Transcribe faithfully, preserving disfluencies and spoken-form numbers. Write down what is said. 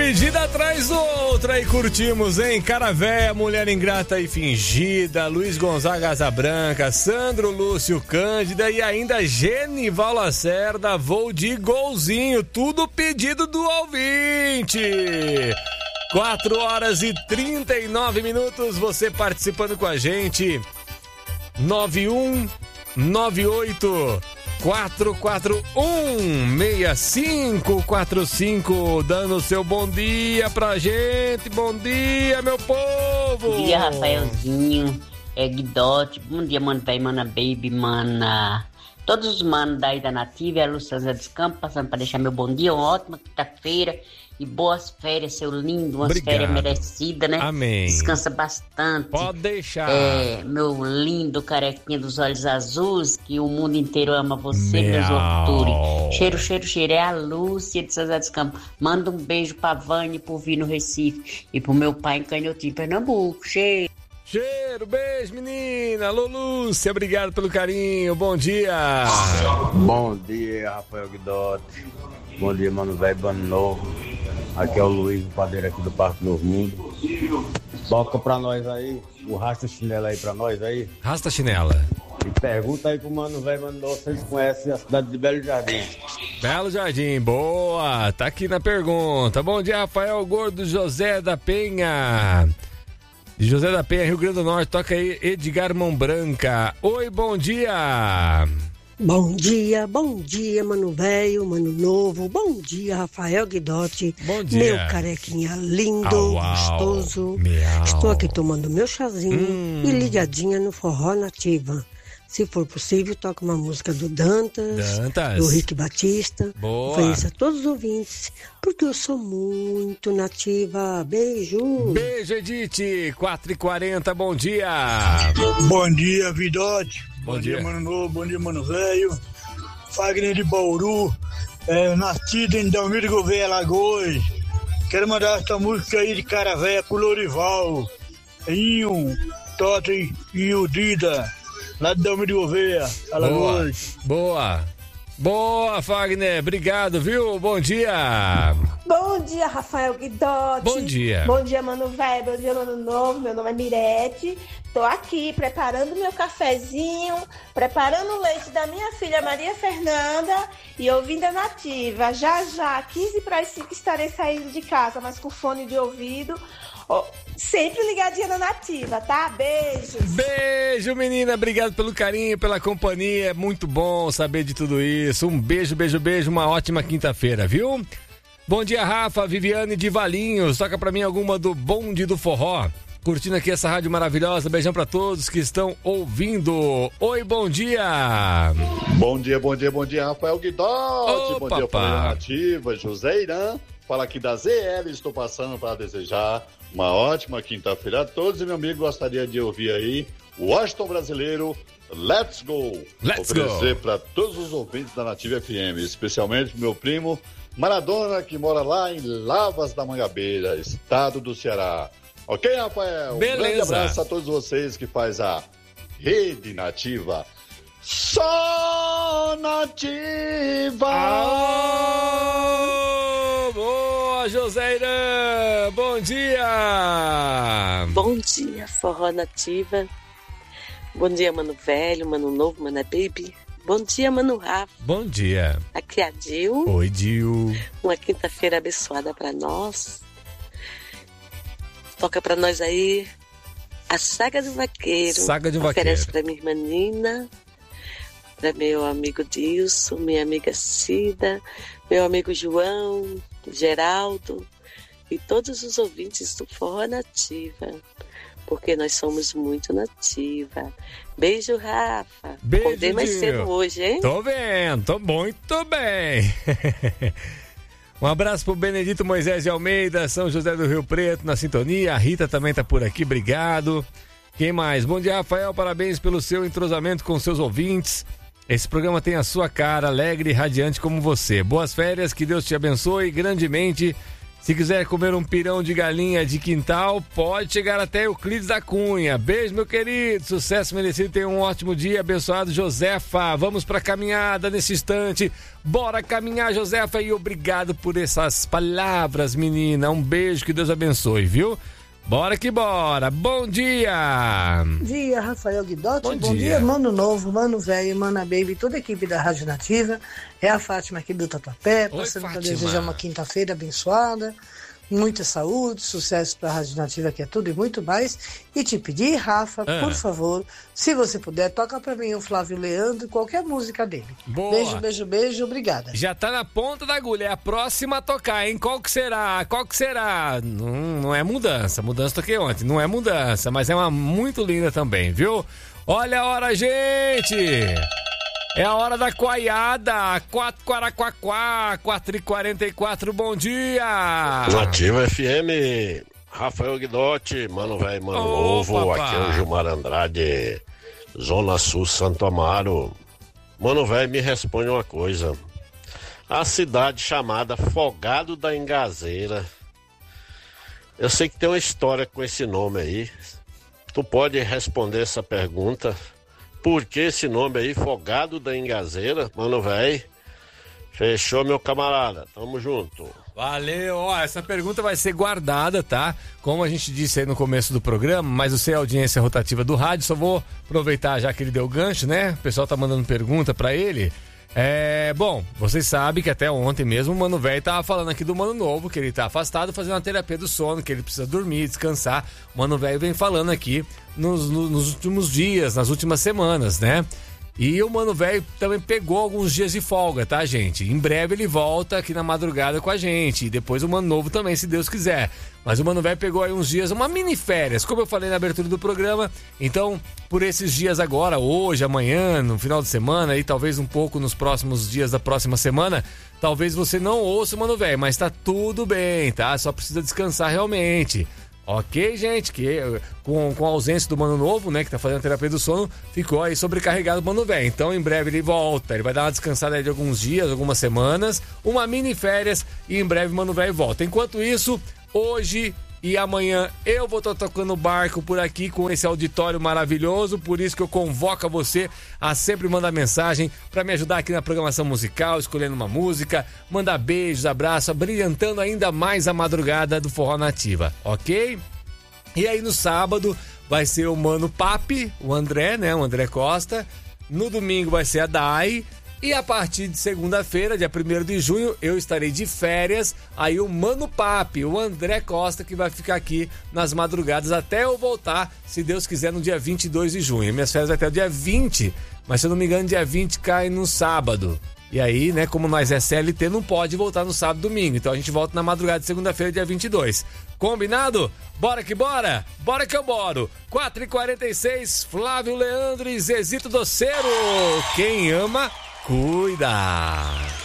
pedida atrás outra e curtimos, hein? Cara Véia, Mulher Ingrata e Fingida, Luiz Gonzaga Asa Branca, Sandro Lúcio Cândida e ainda Genival Lacerda, Vou de Golzinho, tudo pedido do ouvinte. quatro horas e trinta e nove minutos, você participando com a gente. nove um nove oito quatro quatro um seis cinco quatro cinco, dando o seu bom dia pra gente. Bom dia, meu povo. Bom dia, Rafaelzinho, é Guidote. Bom dia, mano, velho, mana, baby, mana. Todos os manos daí da Nativa e a Luciana dos Campos, passando pra deixar meu bom dia, uma ótima quinta-feira e boas férias, seu lindo, umas Obrigado. Férias merecidas, né? Amém. Descansa bastante. Pode deixar. É, meu lindo carequinha dos olhos azuis, que o mundo inteiro ama você, Miau. meus ortúrios. Cheiro, cheiro, cheiro. É a Lúcia de São José dos Campos. Manda um beijo pra Vânia e pro Vi no Recife. E pro meu pai em Canhotinho, Pernambuco. Cheiro. Cheiro, beijo, menina. Alô, Lúcia, obrigado pelo carinho. Bom dia. Bom dia, Rafael Guidotti. Bom dia, mano velho, Bando Novo. Aqui é o Luiz, o padeiro aqui do Parque Novo Mundo. Toca pra nós aí, o Rasta Chinela aí pra nós aí. Rasta Chinela. E pergunta aí pro mano velho, Bando Novo, se eles conhecem a cidade de Belo Jardim. Belo Jardim, boa. Tá aqui na pergunta. Bom dia, Rafael Gordo José da Penha. De José da Penha, Rio Grande do Norte, toca aí Edgar Mão Branca. Oi, bom dia. Bom dia, bom dia, mano velho, mano novo. Bom dia, Rafael Guidotti. Bom dia. Meu carequinha lindo, Au, au. gostoso. Miau. Estou aqui tomando meu chazinho Hum. e ligadinha no Forró Nativa. Se for possível, toca uma música do Dantas, Dantas. do Rick Batista. Boa. Ofereça a todos os ouvintes, porque eu sou muito nativa. Beijo. Beijo, Edith. quatro e quarenta, bom dia. Bom dia, Vidote. Bom Bom, dia. dia, mano novo. Bom dia, mano velho. Fagner de Bauru. É, nascido em Dalmiro Gouveia, Alagoas. Quero mandar essa música aí de Cara Véia pro Lorival, Inho, Totem e o Dida, lá de Dalmiro Gouveia, Alagoas. Boa. Boa, Fagner. Obrigado, viu? Bom dia. Bom dia, Rafael Guidotti. Bom dia. Bom dia, mano velho. Bom dia, mano novo. Meu nome é Mirete. Tô aqui preparando meu cafezinho, preparando o leite da minha filha Maria Fernanda e ouvindo a Nativa. Já, já, quinze para as cinco estarei saindo de casa, mas com fone de ouvido. Ó, sempre ligadinha na Nativa, tá? Beijos. Beijo, menina. Obrigado pelo carinho, pela companhia. É muito bom saber de tudo isso. Um beijo, beijo, beijo. Uma ótima quinta-feira, viu? Bom dia, Rafa, Viviane de Valinhos. Toca pra mim alguma do Bonde do Forró. Curtindo aqui essa rádio maravilhosa. Beijão pra todos que estão ouvindo. Oi, bom dia. Bom dia, bom dia, bom dia, Rafael Guidotti. Ô, bom papá. dia, Família Nativa, José Irã. Fala aqui da Z L. Estou passando para desejar uma ótima quinta-feira a todos. E meu amigo gostaria de ouvir aí o Washington Brasileiro. Let's go! Let's Oferecer go. para todos os ouvintes da Nativa F M, especialmente pro meu primo Maradona, que mora lá em Lavas da Mangabeira, estado do Ceará. Ok, Rafael? Beleza. Um grande abraço a todos vocês que faz a Rede Nativa. Só Nativa! Aô! Boa, José Irã! Bom dia! Bom dia, Forró Nativa. Bom dia, mano velho, mano novo, mano baby. Bom dia, mano Rafa. Bom dia. Aqui é a Dil. Oi, Dil. Uma quinta-feira abençoada pra nós. Toca pra nós aí a Saga do Vaqueiro. Saga do Vaqueiro. Oferece pra minha irmã Nina, pra meu amigo Dilson, minha amiga Cida, meu amigo João, Geraldo e todos os ouvintes do Forró Nativa, porque nós somos muito nativa. Beijo, Rafa. Beijo, Acordei mais Dil. cedo hoje, hein? Tô vendo, tô muito bem. Um abraço pro Benedito Moisés de Almeida, São José do Rio Preto, na sintonia. A Rita também tá por aqui, obrigado. Quem mais? Bom dia, Rafael, parabéns pelo seu entrosamento com seus ouvintes. Esse programa tem a sua cara, alegre e radiante como você. Boas férias, que Deus te abençoe grandemente Se quiser comer um pirão de galinha de quintal, pode chegar até Euclides da Cunha. Beijo, meu querido. Sucesso merecido. Tenha um ótimo dia. Abençoado, Josefa. Vamos pra caminhada nesse instante. Bora caminhar, Josefa. E obrigado por essas palavras, menina. Um beijo, que Deus abençoe, viu? Bora que bora. Bom dia. Bom dia, Rafael Guidotti. Bom, Bom dia. dia, Mano Novo, Mano Velho, Mana Baby, toda a equipe da Rádio Nativa. É a Fátima aqui do Tatuapé, passando para desejar uma quinta-feira abençoada, muita saúde, sucesso para a Rádio Nativa, que é tudo e muito mais. E te pedir, Rafa, ah. por favor, se você puder, toca para mim o Flávio Leandro, qualquer música dele. Boa. Beijo, beijo, beijo, obrigada. Já tá na ponta da agulha, é a próxima a tocar, hein? Qual que será? Qual que será? Não, não é mudança, mudança toquei ontem, não é mudança, mas é uma muito linda também, viu? Olha a hora, gente! É a hora da coaiada, quatro Quaraquaquá, quatro e quarenta e quatro, bom dia! Nativa F M, Rafael Guidotti, Mano Velho, Mano oh, Novo, papá. Aqui é o Gilmar Andrade, Zona Sul, Santo Amaro. Mano Velho, me responde uma coisa, a cidade chamada Fogado da Engazeira, eu sei que tem uma história com esse nome aí, tu pode responder essa pergunta? Por que esse nome aí, Fogado da Engazeira, Mano Véi? Fechou, meu camarada, tamo junto. Valeu, ó, essa pergunta vai ser guardada, tá? Como a gente disse aí no começo do programa, mas você é a audiência rotativa do rádio, só vou aproveitar já que ele deu gancho, né? O pessoal tá mandando pergunta pra ele. É, bom, vocês sabem que até ontem mesmo o Mano Velho tava falando aqui do Mano Novo, que ele tá afastado fazendo uma terapia do sono, que ele precisa dormir, descansar. O Mano Velho vem falando aqui nos, nos, nos últimos dias, nas últimas semanas, né? E o Mano Velho também pegou alguns dias de folga, tá, gente? Em breve ele volta aqui na madrugada com a gente. E depois o Mano Novo também, se Deus quiser. Mas o Mano Velho pegou aí uns dias, uma mini férias, como eu falei na abertura do programa. Então, por esses dias agora, hoje, amanhã, no final de semana e talvez um pouco nos próximos dias da próxima semana, talvez você não ouça o Mano Velho, mas tá tudo bem, tá? Só precisa descansar realmente. Ok, gente, que com, com a ausência do Mano Novo, né, que tá fazendo a terapia do sono, ficou aí sobrecarregado o Mano Velho. Então, em breve ele volta, ele vai dar uma descansada aí de alguns dias, algumas semanas, uma mini férias e em breve o Mano Velho volta. Enquanto isso, hoje e amanhã eu vou estar tocando barco por aqui com esse auditório maravilhoso, por isso que eu convoco a você a sempre mandar mensagem para me ajudar aqui na programação musical, escolhendo uma música, mandar beijos, abraços, brilhantando ainda mais a madrugada do Forró Nativa, ok? E aí no sábado vai ser o Mano Papi, o André, né, o André Costa, no domingo vai ser a Dai. E a partir de segunda-feira, dia primeiro de junho, eu estarei de férias. Aí o Mano Papi, o André Costa, que vai ficar aqui nas madrugadas até eu voltar, se Deus quiser, no dia vinte e dois de junho. Minhas férias vai até o dia vinte, mas se eu não me engano, dia vinte cai no sábado. E aí, né, como nós é C L T, não pode voltar no sábado e domingo. Então a gente volta na madrugada de segunda-feira, dia vinte e dois. Combinado? Bora que bora? Bora que eu boro. quatro e quarenta e seis, Flávio Leandro e Zezito Doceiro. Quem ama, cuida!